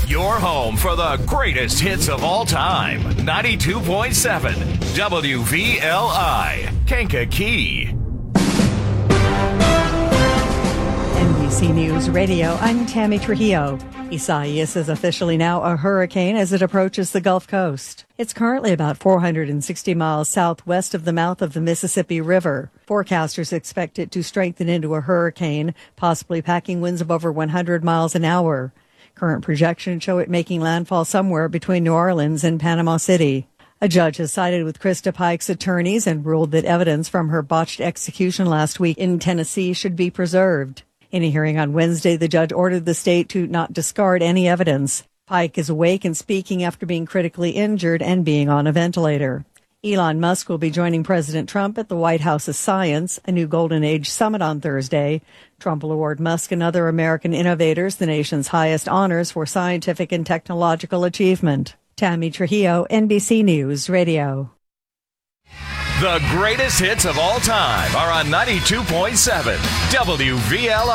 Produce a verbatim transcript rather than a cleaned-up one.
Your home for the greatest hits of all time. ninety-two point seven W V L I, Kankakee. N B C News Radio, I'm Tammy Trujillo. Isaias is officially now a hurricane as it approaches the Gulf Coast. It's currently about four hundred sixty miles southwest of the mouth of the Mississippi River. Forecasters expect it to strengthen into a hurricane, possibly packing winds of over one hundred miles an hour. Current projections show it making landfall somewhere between New Orleans and Panama City. A judge has sided with Krista Pike's attorneys and ruled that evidence from her botched execution last week in Tennessee should be preserved. In a hearing on Wednesday, the judge ordered the state to not discard any evidence. Pike is awake and speaking after being critically injured and being on a ventilator. Elon Musk will be joining President Trump at the White House's Science, a new Golden Age summit on Thursday. Trump will award Musk and other American innovators the nation's highest honors for scientific and technological achievement. Tammy Trujillo, N B C News Radio. The greatest hits of all time are on ninety-two point seven W V L I.